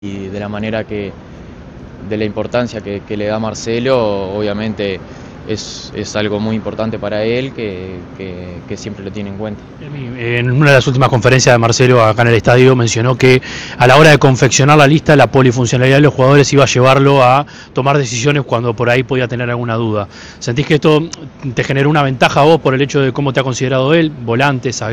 y de la manera de la importancia que le da Marcelo, obviamente es algo muy importante para él que siempre lo tiene en cuenta. En una de las últimas conferencias de Marcelo acá en el estadio mencionó que a la hora de confeccionar la lista, la polifuncionalidad de los jugadores iba a llevarlo a tomar decisiones cuando por ahí podía tener alguna duda. ¿Sentís que esto te generó una ventaja a vos por el hecho de cómo te ha considerado él, volante, zaguero?